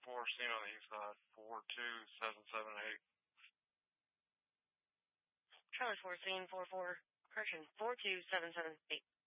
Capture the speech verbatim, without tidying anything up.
four, seen on the east side, four two seven seven eight. Charlie four, scene four four, correction, four two seven seven eight.